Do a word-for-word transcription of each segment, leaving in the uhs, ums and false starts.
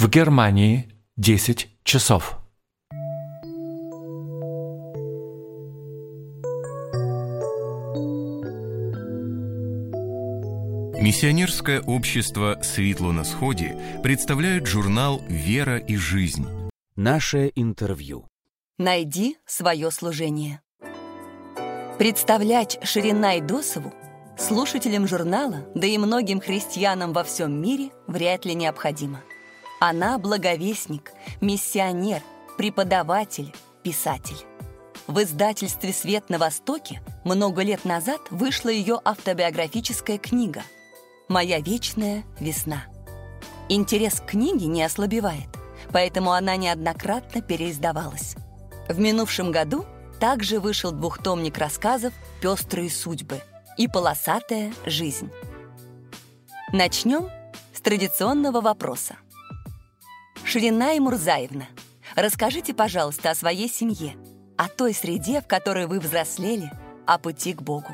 В Германии десять часов. Миссионерское общество «Светло на сходе» представляет журнал «Вера и жизнь». Наше интервью. Найди свое служение. Представлять Ширина Идосову слушателям журнала, да и многим христианам во всем мире вряд ли необходимо. Она благовестник, миссионер, преподаватель, писатель. В издательстве «Свет на Востоке» много лет назад вышла ее автобиографическая книга «Моя вечная весна». Интерес к книге не ослабевает, поэтому она неоднократно переиздавалась. В минувшем году также вышел двухтомник рассказов «Пестрые судьбы» и «Полосатая жизнь». Начнем с традиционного вопроса. Ширина Мурзаевна, расскажите, пожалуйста, о своей семье, о той среде, в которой вы взрослели, о пути к Богу.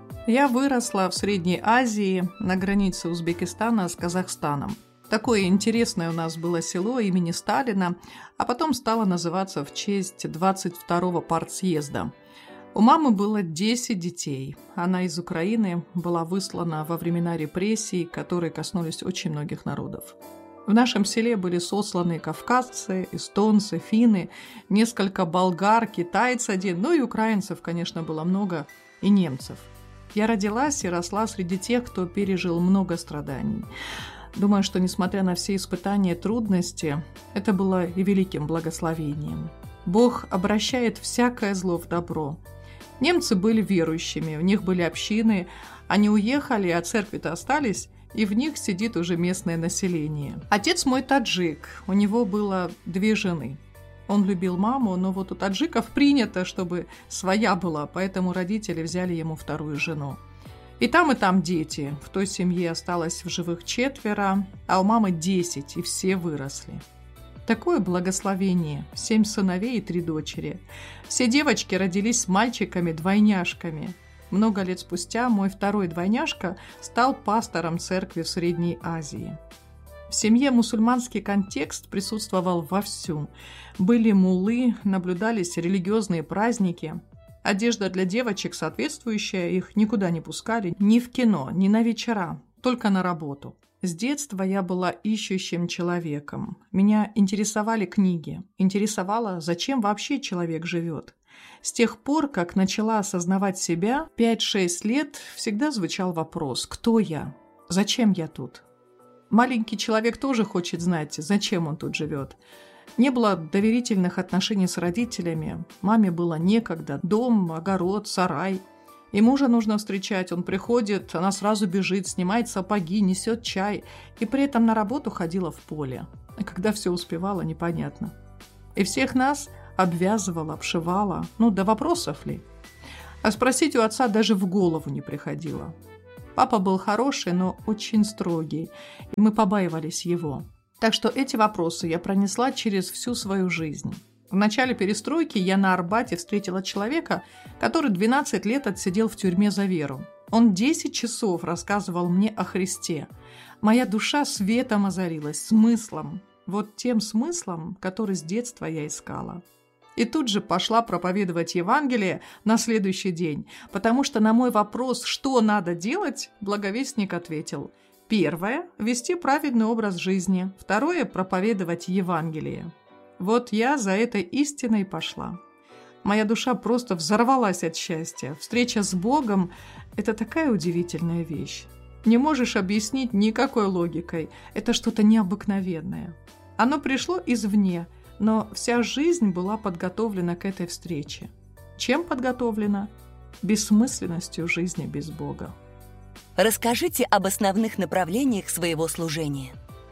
Я выросла в Средней Азии, на границе Узбекистана с Казахстаном. Такое интересное у нас было село имени Сталина, а потом стало называться в честь двадцать второго партсъезда. У мамы было десять детей. Она из Украины, была выслана во времена репрессий, которые коснулись очень многих народов. В нашем селе были сосланы кавказцы, эстонцы, финны, несколько болгар, китайц один, ну и украинцев, конечно, было много, и немцев. Я родилась и росла среди тех, кто пережил много страданий. Думаю, что, несмотря на все испытания и трудности, это было и великим благословением. Бог обращает всякое зло в добро. Немцы были верующими, у них были общины, они уехали, а церкви-то остались, и в них сидит уже местное население. Отец мой таджик, у него было две жены. Он любил маму, но вот у таджиков принято, чтобы своя была, поэтому родители взяли ему вторую жену. И там, и там дети. В той семье осталось в живых четверо, а у мамы десять, и все выросли. Такое благословение. Семь сыновей и три дочери. Все девочки родились с мальчиками-двойняшками. Много лет спустя мой второй двойняшка стал пастором церкви в Средней Азии. В семье мусульманский контекст присутствовал вовсю. Были муллы, наблюдались религиозные праздники. Одежда для девочек соответствующая, их никуда не пускали, ни в кино, ни на вечера, только на работу. С детства я была ищущим человеком. Меня интересовали книги, интересовало, зачем вообще человек живет. С тех пор, как начала осознавать себя, пять-шесть лет всегда звучал вопрос: кто я? Зачем я тут? Маленький человек тоже хочет знать, зачем он тут живет. Не было доверительных отношений с родителями, маме было некогда, дом, огород, сарай. И мужа нужно встречать, он приходит, она сразу бежит, снимает сапоги, несет чай, и при этом на работу ходила в поле. А когда все успевала, непонятно. И всех нас обвязывала, обшивала, ну, до вопросов ли? А спросить у отца даже в голову не приходило. Папа был хороший, но очень строгий, и мы побаивались его. Так что эти вопросы я пронесла через всю свою жизнь. В начале перестройки я на Арбате встретила человека, который двенадцать лет отсидел в тюрьме за веру. Он десять часов рассказывал мне о Христе. Моя душа светом озарилась, смыслом. Вот тем смыслом, который с детства я искала. И тут же пошла проповедовать Евангелие на следующий день, потому что на мой вопрос, что надо делать, благовестник ответил: первое – вести праведный образ жизни, второе – проповедовать Евангелие. Вот я за этой истиной пошла. Моя душа просто взорвалась от счастья. Встреча с Богом – это такая удивительная вещь. Не можешь объяснить никакой логикой. Это что-то необыкновенное. Оно пришло извне, но вся жизнь была подготовлена к этой встрече. Чем подготовлена? Бессмысленностью жизни без Бога. Расскажите об основных направлениях своего служения.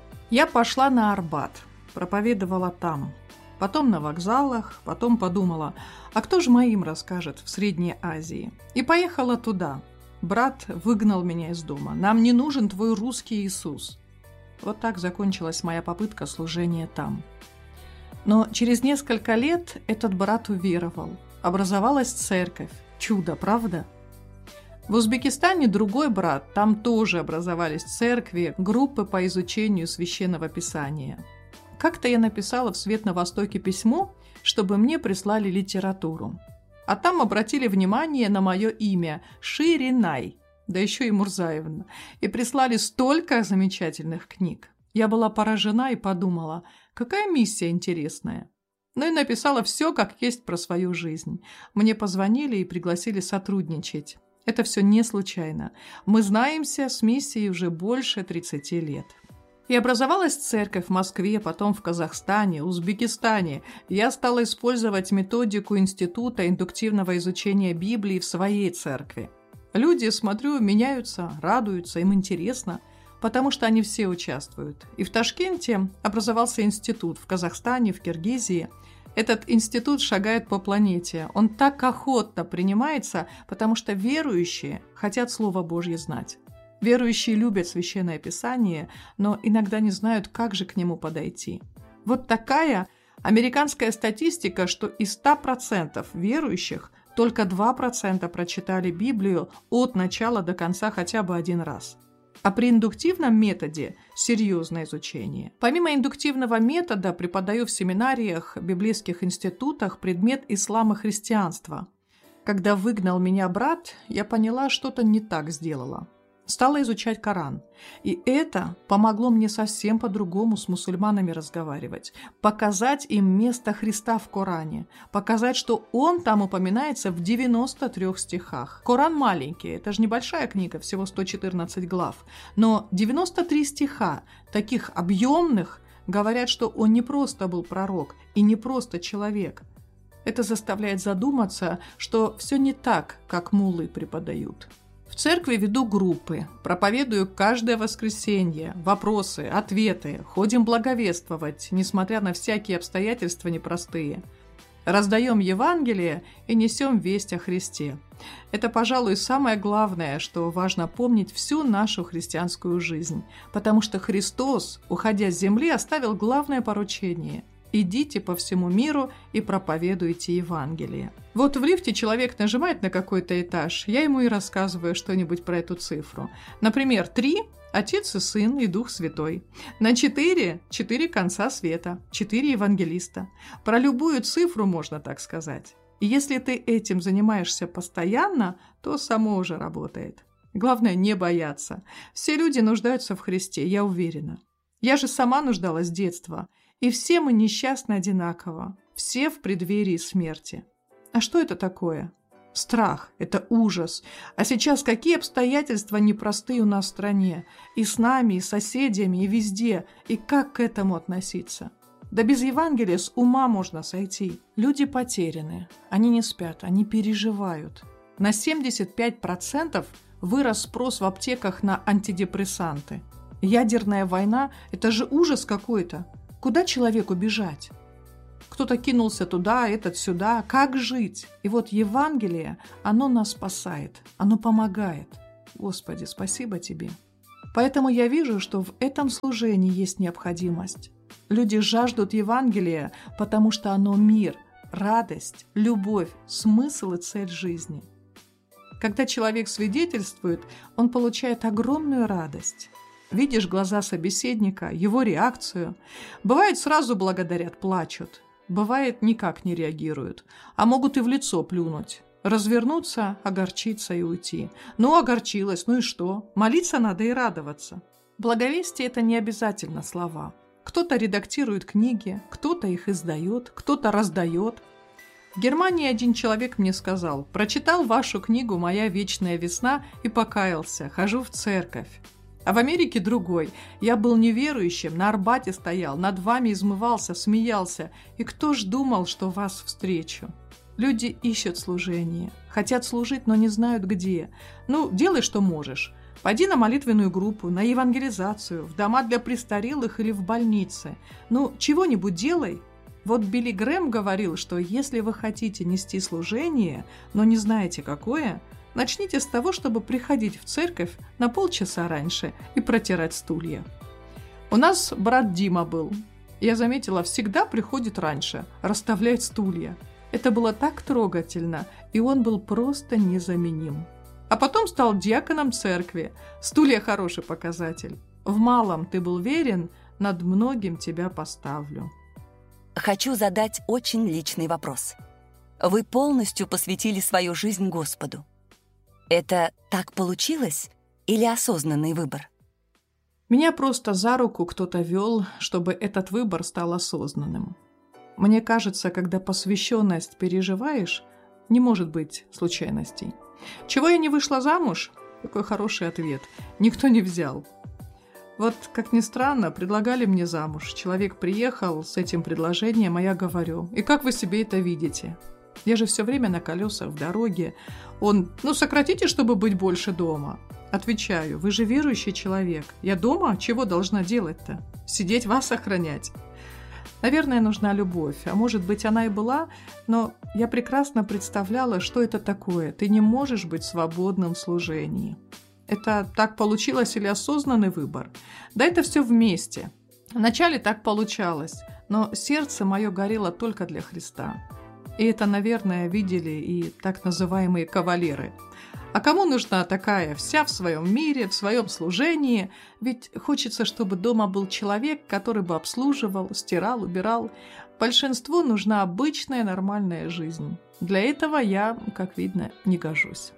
Я пошла на Арбат, проповедовала там. Потом на вокзалах, потом подумала, а кто же моим расскажет в Средней Азии? И поехала туда. Брат выгнал меня из дома. Нам не нужен твой русский Иисус. Вот так закончилась моя попытка служения там. Но через несколько лет этот брат уверовал. Образовалась церковь. Чудо, правда? В Узбекистане другой брат, там тоже образовались церкви, группы по изучению священного писания. Как-то я написала в «Свет на Востоке» письмо, чтобы мне прислали литературу. А там обратили внимание на мое имя – Ширинай, да еще и Мурзаевна, и прислали столько замечательных книг. Я была поражена и подумала, какая миссия интересная. Ну и написала все, как есть, про свою жизнь. Мне позвонили и пригласили сотрудничать. Это все не случайно. Мы знаемся с миссией уже больше тридцати лет. И образовалась церковь в Москве, потом в Казахстане, Узбекистане. Я стала использовать методику Института индуктивного изучения Библии в своей церкви. Люди, смотрю, меняются, радуются, им интересно, потому что они все участвуют. И в Ташкенте образовался институт, в Казахстане, в Киргизии. Этот институт шагает по планете. Он так охотно принимается, потому что верующие хотят Слово Божье знать. Верующие любят Священное Писание, но иногда не знают, как же к нему подойти. Вот такая американская статистика, что из ста процентов верующих только два процента прочитали Библию от начала до конца хотя бы один раз. А при индуктивном методе серьезное изучение. Помимо индуктивного метода преподаю в семинариях, библейских институтах предмет ислам и христианство. Когда выгнал меня брат, я поняла, что-то не так сделала. Стала изучать Коран. И это помогло мне совсем по-другому с мусульманами разговаривать. Показать им место Христа в Коране. Показать, что он там упоминается в девяноста трёх стихах. Коран маленький, это же небольшая книга, всего сто четырнадцать глав. Но девяносто три стиха, таких объемных, говорят, что он не просто был пророк и не просто человек. Это заставляет задуматься, что все не так, как муллы преподают. В церкви веду группы, проповедую каждое воскресенье, вопросы, ответы, ходим благовествовать, несмотря на всякие обстоятельства непростые. Раздаем Евангелие и несем весть о Христе. Это, пожалуй, самое главное, что важно помнить всю нашу христианскую жизнь, потому что Христос, уходя с земли, оставил главное поручение – идите по всему миру и проповедуйте Евангелие. Вот в лифте человек нажимает на какой-то этаж, я ему и рассказываю что-нибудь про эту цифру. Например, три – Отец и Сын и Дух Святой. На четыре – четыре конца света, четыре евангелиста. Про любую цифру можно так сказать. И если ты этим занимаешься постоянно, то само уже работает. Главное не бояться. Все люди нуждаются в Христе, я уверена. Я же сама нуждалась с детства. И все мы несчастны одинаково, все в преддверии смерти. А что это такое? Страх – это ужас. А сейчас какие обстоятельства непростые у нас в стране. И с нами, и с соседями, и везде. И как к этому относиться? Да без Евангелия с ума можно сойти. Люди потеряны, они не спят, они переживают. На семьдесят пять процентов вырос спрос в аптеках на антидепрессанты. Ядерная война – это же ужас какой-то. Куда человеку бежать? Кто-то кинулся туда, этот сюда. Как жить? И вот Евангелие, оно нас спасает, оно помогает. Господи, спасибо Тебе. Поэтому я вижу, что в этом служении есть необходимость. Люди жаждут Евангелия, потому что оно мир, радость, любовь, смысл и цель жизни. Когда человек свидетельствует, он получает огромную радость. Видишь глаза собеседника, его реакцию. Бывает, сразу благодарят, плачут. Бывает, никак не реагируют. А могут и в лицо плюнуть. Развернуться, огорчиться и уйти. Ну, огорчилась, ну и что? Молиться надо и радоваться. Благовестие – это не обязательно слова. Кто-то редактирует книги, кто-то их издает, кто-то раздает. В Германии один человек мне сказал: «Прочитал вашу книгу «Моя вечная весна» и покаялся, хожу в церковь». А в Америке другой. Я был неверующим, на Арбате стоял, над вами измывался, смеялся. И кто ж думал, что вас встречу? Люди ищут служение, хотят служить, но не знают где. Ну, делай, что можешь. Пойди на молитвенную группу, на евангелизацию, в дома для престарелых или в больницы. Ну, чего-нибудь делай. Вот Билли Грэм говорил, что если вы хотите нести служение, но не знаете какое, начните с того, чтобы приходить в церковь на полчаса раньше и протирать стулья. У нас брат Дима был. Я заметила, всегда приходит раньше, расставляет стулья. Это было так трогательно, и он был просто незаменим. А потом стал диаконом церкви. Стулья – хороший показатель. В малом ты был верен, над многим тебя поставлю». Хочу задать очень личный вопрос. Вы полностью посвятили свою жизнь Господу. Это так получилось или осознанный выбор? Меня просто за руку кто-то вел, чтобы этот выбор стал осознанным. Мне кажется, когда посвященность переживаешь, не может быть случайностей. Чего я не вышла замуж? Какой хороший ответ. Никто не взял. Вот, как ни странно, предлагали мне замуж. Человек приехал с этим предложением, а я говорю: «И как вы себе это видите? Я же все время на колесах в дороге». Он: «Ну, сократите, чтобы быть больше дома». Отвечаю: «Вы же верующий человек. Я дома чего должна делать-то? Сидеть вас охранять?» Наверное, нужна любовь, а может быть, она и была, но я прекрасно представляла, что это такое. Ты не можешь быть свободным в служении. Это так получилось или осознанный выбор? Да это все вместе. Вначале так получалось, но сердце мое горело только для Христа. И это, наверное, видели и так называемые кавалеры. А кому нужна такая, вся в своем мире, в своем служении? Ведь хочется, чтобы дома был человек, который бы обслуживал, стирал, убирал. Большинству нужна обычная нормальная жизнь. Для этого я, как видно, не гожусь.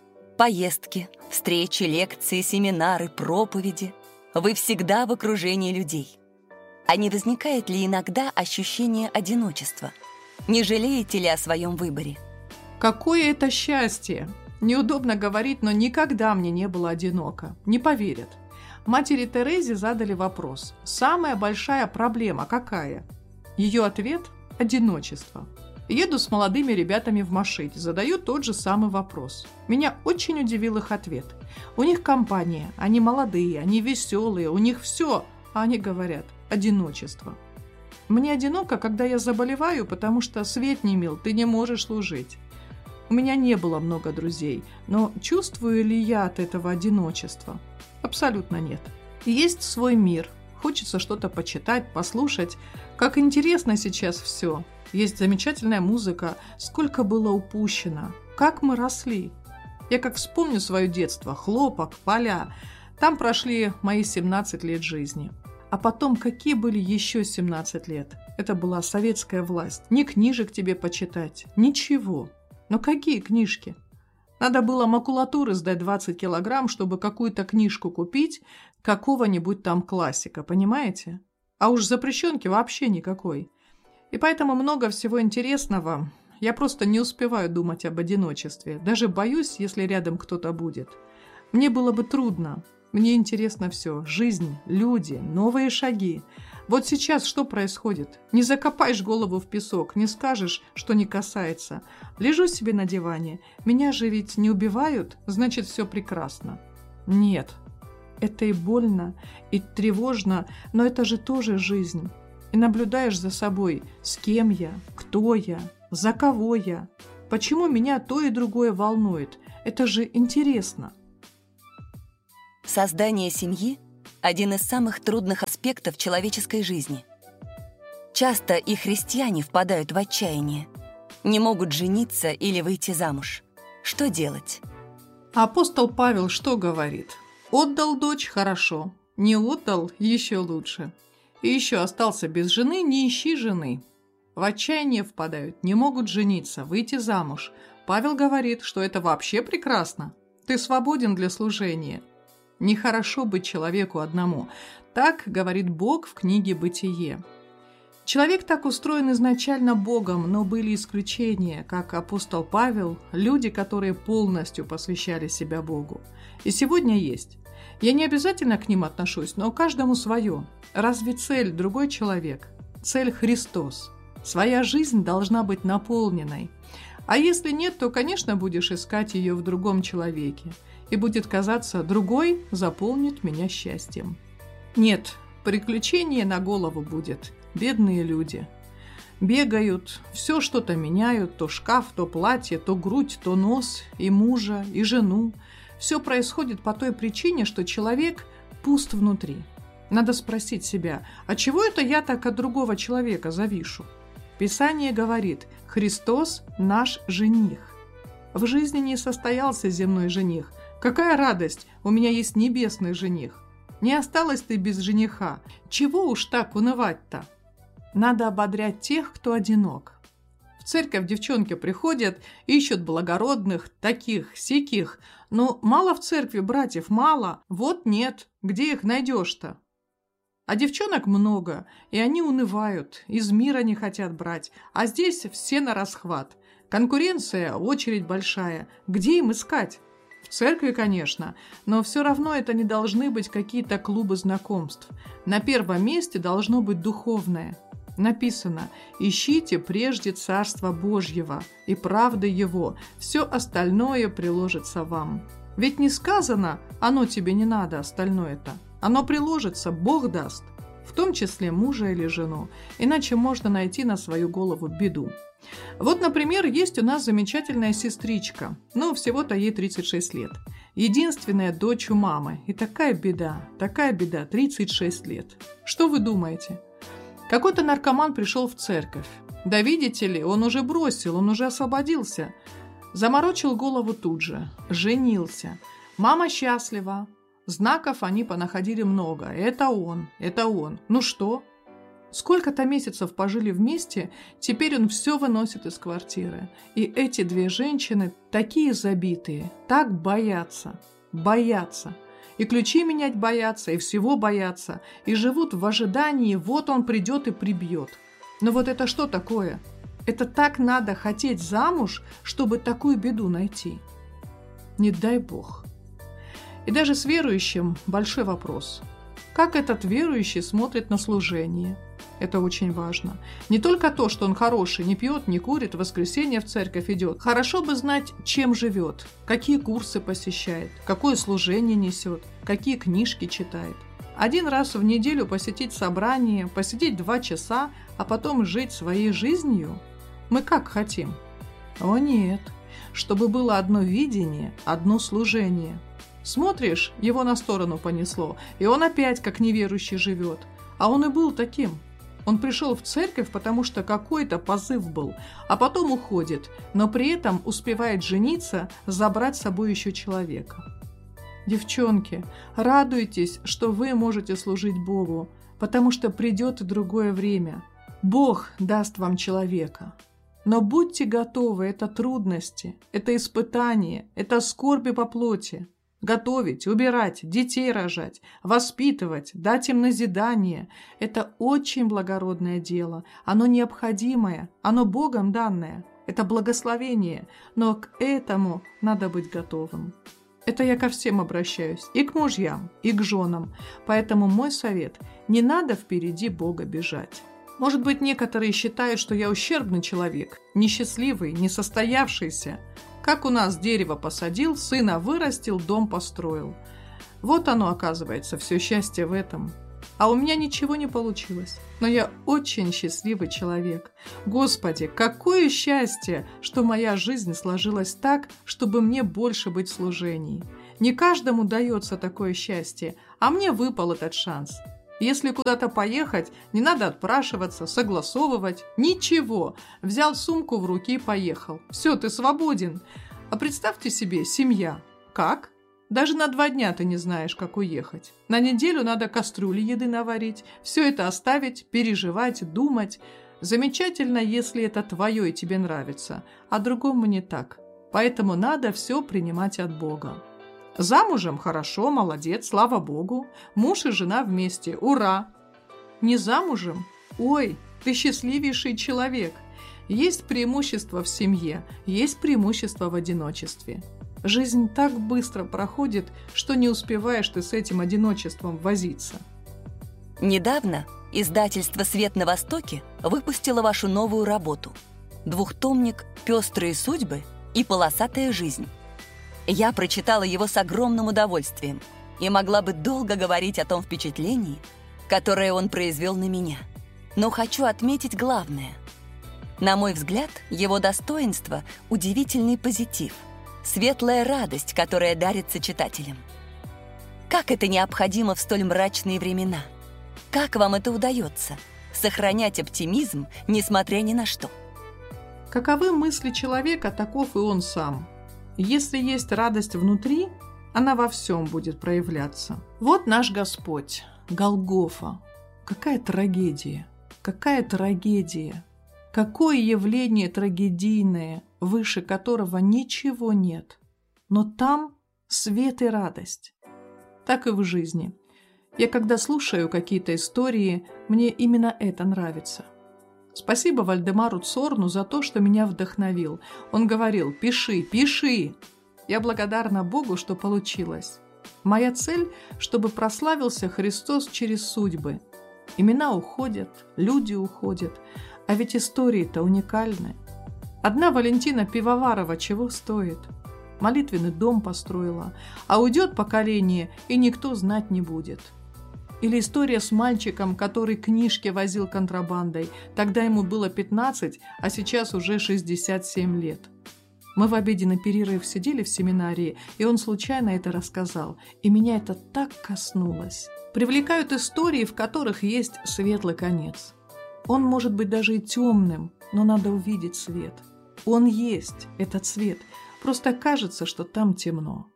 Поездки, встречи, лекции, семинары, проповеди. Вы всегда в окружении людей. А не возникает ли иногда ощущение одиночества? Не жалеете ли о своем выборе? Какое это счастье! Неудобно говорить, но никогда мне не было одиноко. Не поверят. Матери Терезе задали вопрос: самая большая проблема какая? Ее ответ – одиночество. Еду с молодыми ребятами в машине, задаю тот же самый вопрос. Меня очень удивил их ответ. У них компания, они молодые, они веселые, у них все, а они говорят – одиночество. Мне одиноко, когда я заболеваю, потому что свет не мил, ты не можешь служить. У меня не было много друзей, но чувствую ли я от этого одиночества? Абсолютно нет. Есть свой мир, хочется что-то почитать, послушать. Как интересно сейчас все. Есть замечательная музыка, сколько было упущено, как мы росли. Я как вспомню свое детство, хлопок, поля. Там прошли мои семнадцать лет жизни. А потом, какие были еще семнадцать лет? Это была советская власть. Ни книжек тебе почитать, ничего. Но какие книжки? Надо было макулатуры сдать двадцать килограмм, чтобы какую-то книжку купить, какого-нибудь там классика, понимаете? А уж запрещенки вообще никакой. И поэтому много всего интересного. Я просто не успеваю думать об одиночестве. Даже боюсь, если рядом кто-то будет. Мне было бы трудно. Мне интересно все. Жизнь, люди, новые шаги. Вот сейчас что происходит? Не закопаешь голову в песок, не скажешь, что не касается. Лежу себе на диване. Меня же ведь не убивают, значит, все прекрасно. Нет, это и больно, и тревожно, но это же тоже жизнь. И наблюдаешь за собой, с кем я, кто я, за кого я. Почему меня то и другое волнует? Это же интересно. Создание семьи – один из самых трудных аспектов человеческой жизни. Часто и христиане впадают в отчаяние. Не могут жениться или выйти замуж. Что делать? Апостол Павел что говорит? Отдал дочь – хорошо, не отдал – еще лучше. И еще остался без жены – не ищи жены. В отчаяние впадают, не могут жениться, выйти замуж. Павел говорит, что это вообще прекрасно. Ты свободен для служения. Нехорошо быть человеку одному. Так говорит Бог в книге «Бытие». Человек так устроен изначально Богом, но были исключения, как апостол Павел, люди, которые полностью посвящали себя Богу. И сегодня есть. Я не обязательно к ним отношусь, но каждому свое. Разве цель другой человек? Цель Христос. Своя жизнь должна быть наполненной. А если нет, то, конечно, будешь искать ее в другом человеке. И будет казаться, другой заполнит меня счастьем. Нет, приключение на голову будет. Бедные люди. Бегают, все что-то меняют, то шкаф, то платье, то грудь, то нос, и мужа, и жену. Все происходит по той причине, что человек пуст внутри. Надо спросить себя, а чего это я так от другого человека завишу? Писание говорит, Христос наш жених. В жизни не состоялся земной жених. Какая радость, у меня есть небесный жених. Не осталась ты без жениха. Чего уж так унывать-то? Надо ободрять тех, кто одинок. В церковь девчонки приходят, ищут благородных, таких, сяких. Но мало в церкви братьев, мало. Вот нет, где их найдешь-то? А девчонок много, и они унывают, из мира не хотят брать. А здесь все на расхват. Конкуренция, очередь большая. Где им искать? В церкви, конечно, но все равно это не должны быть какие-то клубы знакомств. На первом месте должно быть духовное. Написано: «Ищите прежде Царства Божьего и правды Его, все остальное приложится вам». Ведь не сказано: «Оно тебе не надо, остальное-то». Оно приложится, Бог даст, в том числе мужа или жену, иначе можно найти на свою голову беду. Вот, например, есть у нас замечательная сестричка, ну, всего-то ей тридцать шесть лет. Единственная дочь у мамы. И такая беда, такая беда, тридцать шесть лет. Что вы думаете? Какой-то наркоман пришел в церковь. Да видите ли, он уже бросил, он уже освободился. Заморочил голову тут же, женился. Мама счастлива. Знаков они понаходили много. Это он, это он. Ну что? Сколько-то месяцев пожили вместе, теперь он все выносит из квартиры. И эти две женщины такие забитые, так боятся, боятся. И ключи менять боятся, и всего боятся, и живут в ожидании, вот он придет и прибьет. Но вот это что такое? Это так надо хотеть замуж, чтобы такую беду найти. Не дай Бог. И даже с верующим большой вопрос. Как этот верующий смотрит на служение? Это очень важно. Не только то, что он хороший, не пьет, не курит, в воскресенье в церковь идет. Хорошо бы знать, чем живет, какие курсы посещает, какое служение несет, какие книжки читает. Один раз в неделю посетить собрание, посидеть два часа, а потом жить своей жизнью? Мы как хотим? О нет, чтобы было одно видение, одно служение. Смотришь, его на сторону понесло, и он опять как неверующий живет. А он и был таким. Он пришел в церковь, потому что какой-то позыв был, а потом уходит, но при этом успевает жениться, забрать с собой еще человека. Девчонки, радуйтесь, что вы можете служить Богу, потому что придет и другое время. Бог даст вам человека. Но будьте готовы, это трудности, это испытания, это скорби по плоти. Готовить, убирать, детей рожать, воспитывать, дать им назидание – это очень благородное дело. Оно необходимое, оно Богом данное. Это благословение, но к этому надо быть готовым. Это я ко всем обращаюсь, и к мужьям, и к женам. Поэтому мой совет – не надо впереди Бога бежать. Может быть, некоторые считают, что я ущербный человек, несчастливый, несостоявшийся. Как у нас дерево посадил, сына вырастил, дом построил. Вот оно, оказывается, все счастье в этом. А у меня ничего не получилось. Но я очень счастливый человек. Господи, какое счастье, что моя жизнь сложилась так, чтобы мне больше быть в служении. Не каждому дается такое счастье, а мне выпал этот шанс. Если куда-то поехать, не надо отпрашиваться, согласовывать. Ничего. Взял сумку в руки и поехал. Все, ты свободен. А представьте себе, семья. Как? Даже на два дня ты не знаешь, как уехать. На неделю надо кастрюли еды наварить, все это оставить, переживать, думать. Замечательно, если это твое и тебе нравится, а другому не так. Поэтому надо все принимать от Бога. Замужем – хорошо, молодец, слава Богу. Муж и жена вместе, ура! Не замужем? Ой, ты счастливейший человек. Есть преимущество в семье, есть преимущество в одиночестве. Жизнь так быстро проходит, что не успеваешь ты с этим одиночеством возиться. Недавно издательство «Свет на Востоке» выпустило вашу новую работу – двухтомник «Пестрые судьбы» и «Полосатая жизнь». Я прочитала его с огромным удовольствием и могла бы долго говорить о том впечатлении, которое он произвел на меня. Но хочу отметить главное. На мой взгляд, его достоинство – удивительный позитив, светлая радость, которая дарится читателям. Как это необходимо в столь мрачные времена? Как вам это удается – сохранять оптимизм, несмотря ни на что? Каковы мысли человека, таков и он сам. Если есть радость внутри, она во всем будет проявляться. Вот наш Господь, Голгофа. Какая трагедия, какая трагедия, какое явление трагедийное, выше которого ничего нет. Но там свет и радость. Так и в жизни. Я когда слушаю какие-то истории, мне именно это нравится. Спасибо Вальдемару Цорну за то, что меня вдохновил. Он говорил: «Пиши, пиши». Я благодарна Богу, что получилось. Моя цель, чтобы прославился Христос через судьбы. Имена уходят, люди уходят, а ведь истории-то уникальны. Одна Валентина Пивоварова чего стоит? Молитвенный дом построила, а уйдет поколение, и никто знать не будет. Или история с мальчиком, который книжки возил контрабандой. Тогда ему было пятнадцать, а сейчас уже шестьдесят семь лет. Мы в обеденный перерыв сидели в семинарии, и он случайно это рассказал. И меня это так коснулось. Привлекают истории, в которых есть светлый конец. Он может быть даже и темным, но надо увидеть свет. Он есть, этот свет. Просто кажется, что там темно.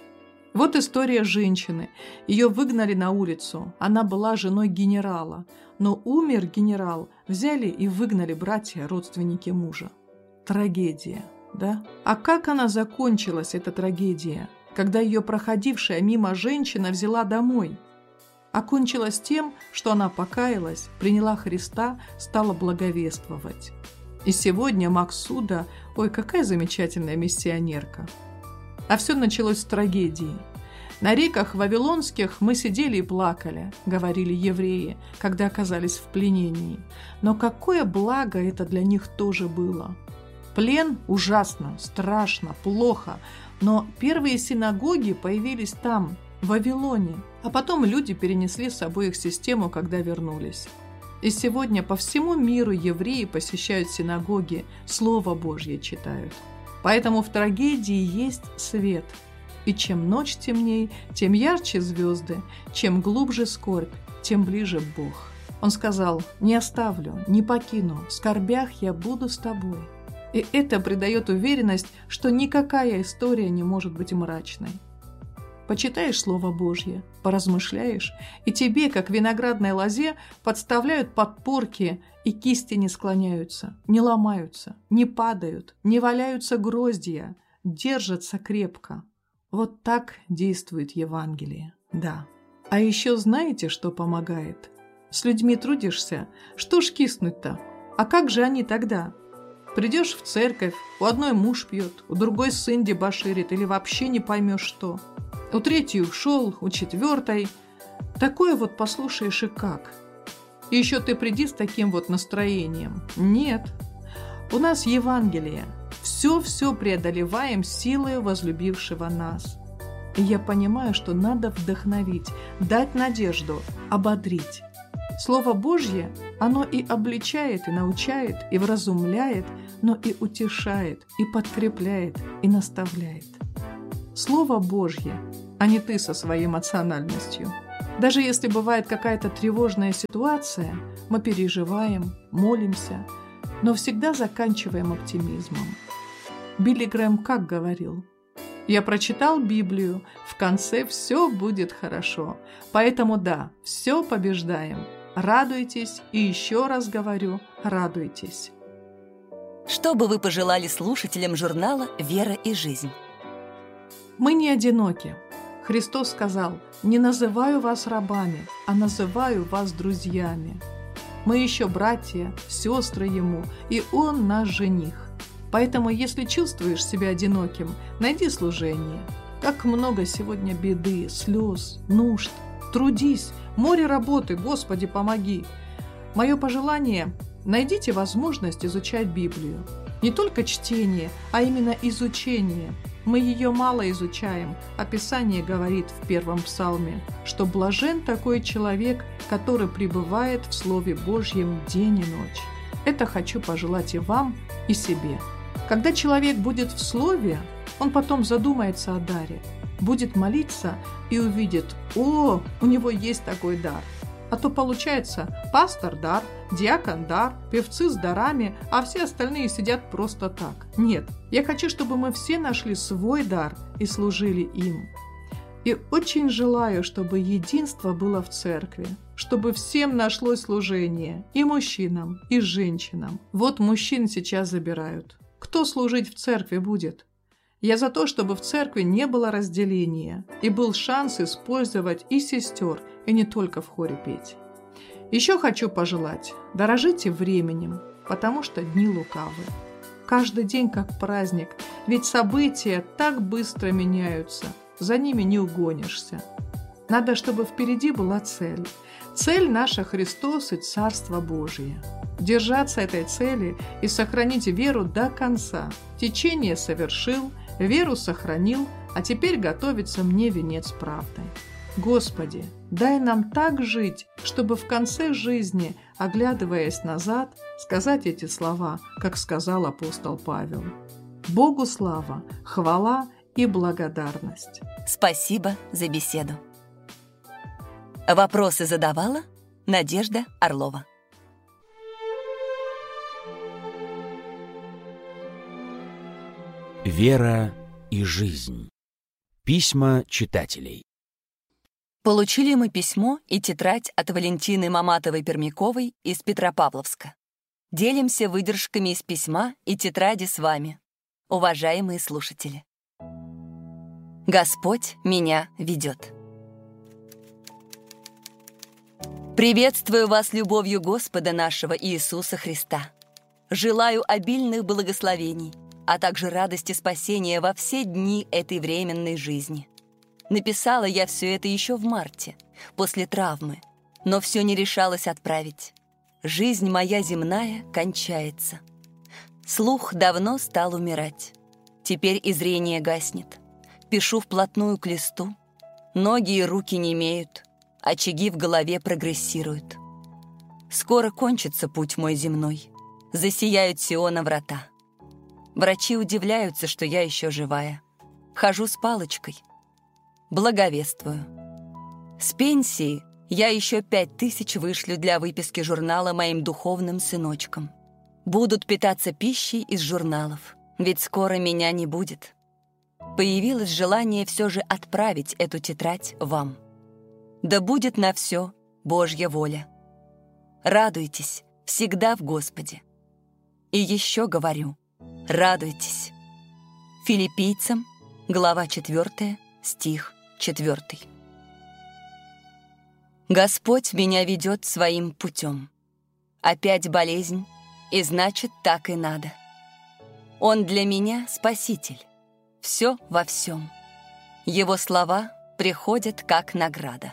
Вот история женщины. Ее выгнали на улицу. Она была женой генерала. Но умер генерал, взяли и выгнали братья, родственники мужа. Трагедия, да? А как она закончилась, эта трагедия, когда ее проходившая мимо женщина взяла домой? Окончилась тем, что она покаялась, приняла Христа, стала благовествовать. И сегодня Максуда, ой, какая замечательная миссионерка. А все началось с трагедии. На реках вавилонских мы сидели и плакали, говорили евреи, когда оказались в пленении. Но какое благо это для них тоже было. Плен ужасно, страшно, плохо, но первые синагоги появились там, в Вавилоне, а потом люди перенесли с собой их систему, когда вернулись. И сегодня по всему миру евреи посещают синагоги, Слово Божье читают. Поэтому в трагедии есть свет. И чем ночь темней, тем ярче звезды, чем глубже скорбь, тем ближе Бог. Он сказал: «Не оставлю, не покину, в скорбях я буду с тобой». И это придает уверенность, что никакая история не может быть мрачной. Почитаешь Слово Божье, поразмышляешь, и тебе, как виноградной лозе, подставляют подпорки, и кисти не склоняются, не ломаются, не падают, не валяются гроздья, держатся крепко. Вот так действует Евангелие, да. А еще знаете, что помогает? С людьми трудишься, что ж киснуть-то? А как же они тогда? Придешь в церковь, у одной муж пьет, у другой сын дебоширит или вообще не поймешь что. У третьей ушел, у четвертой. Такое вот послушаешь и как. И еще ты приди с таким вот настроением. Нет. У нас Евангелие. Все-все преодолеваем силой возлюбившего нас. И я понимаю, что надо вдохновить, дать надежду, ободрить. Слово Божье, оно и обличает, и научает, и вразумляет, но и утешает, и подкрепляет, и наставляет. Слово Божье, а не ты со своей эмоциональностью. Даже если бывает какая-то тревожная ситуация, мы переживаем, молимся, но всегда заканчиваем оптимизмом. Билли Грэм как говорил: «Я прочитал Библию, в конце все будет хорошо. Поэтому да, все побеждаем. Радуйтесь, и еще раз говорю, радуйтесь». Что бы вы пожелали слушателям журнала «Вера и жизнь»? Мы не одиноки. Христос сказал: «Не называю вас рабами, а называю вас друзьями». Мы еще братья, сестры Ему, и Он наш жених. Поэтому, если чувствуешь себя одиноким, найди служение. Как много сегодня беды, слез, нужд. Трудись, море работы, Господи, помоги. Мое пожелание – найдите возможность изучать Библию. Не только чтение, а именно изучение. Мы ее мало изучаем, а Писание говорит в первом псалме, что блажен такой человек, который пребывает в Слове Божьем день и ночь. Это хочу пожелать и вам, и себе. Когда человек будет в Слове, он потом задумается о даре, будет молиться и увидит: о, у него есть такой дар. А то получается, пастор – дар, диакон – дар, певцы с дарами, а все остальные сидят просто так. Нет, я хочу, чтобы мы все нашли свой дар и служили им. И очень желаю, чтобы единство было в церкви, чтобы всем нашлось служение, и мужчинам, и женщинам. Вот мужчин сейчас забирают. Кто служить в церкви будет? Я за то, чтобы в церкви не было разделения, и был шанс использовать и сестер, и не только в хоре петь. Еще хочу пожелать, дорожите временем, потому что дни лукавы. Каждый день как праздник, ведь события так быстро меняются, за ними не угонишься. Надо, чтобы впереди была цель. Цель наша Христос и Царство Божие. Держаться этой цели и сохранить веру до конца. Течение совершил, веру сохранил, а теперь готовится мне венец правды. Господи, дай нам так жить, чтобы в конце жизни, оглядываясь назад, сказать эти слова, как сказал апостол Павел. Богу слава, хвала и благодарность. Спасибо за беседу. Вопросы задавала Надежда Орлова. Вера и жизнь. Письма читателей. Получили мы письмо и тетрадь от Валентины Маматовой-Пермяковой из Петропавловска. Делимся выдержками из письма и тетради с вами, уважаемые слушатели. Господь меня ведет. Приветствую вас любовью Господа нашего Иисуса Христа. Желаю обильных благословений, а также радости спасения во все дни этой временной жизни. Написала я все это еще в марте, после травмы, но все не решалась отправить. Жизнь моя земная кончается. Слух давно стал умирать. Теперь и зрение гаснет. Пишу вплотную к листу. Ноги и руки немеют. Очаги в голове прогрессируют. Скоро кончится путь мой земной. Засияют Сиона врата. Врачи удивляются, что я еще живая. Хожу с палочкой. Благовествую. С пенсии я еще пять тысяч вышлю для выписки журнала моим духовным сыночкам. Будут питаться пищей из журналов, ведь скоро меня не будет. Появилось желание все же отправить эту тетрадь вам. Да будет на все Божья воля. Радуйтесь всегда в Господе. И еще говорю, радуйтесь. Филиппийцам, глава четвёртая, стих четвёртый. Господь меня ведет своим путем. Опять болезнь, и значит, так и надо. Он для меня спаситель. Все во всем. Его слова приходят как награда.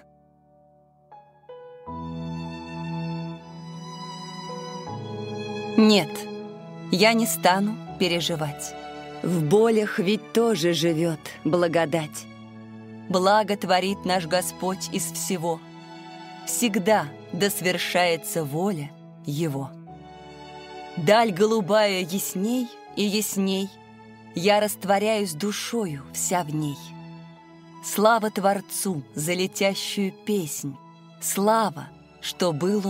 Нет, я не стану переживать. В болях ведь тоже живет благодать. Благо творит наш Господь из всего. Всегда да свершается воля Его. Даль голубая ясней и ясней, я растворяюсь душою вся в ней. Слава Творцу за летящую песнь, слава, что был